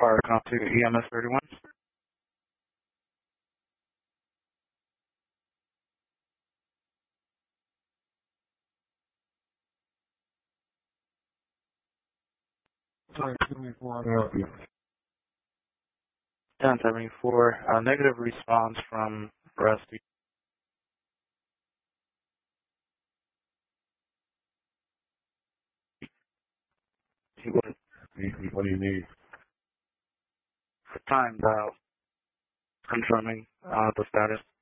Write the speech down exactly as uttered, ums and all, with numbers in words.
Fire count to E M S thirty-one. Sorry, seventy-four, I help you. ten seventy-four, uh, negative response from Rusty. He wouldn't. What do you need? Time dial confirming uh, the status.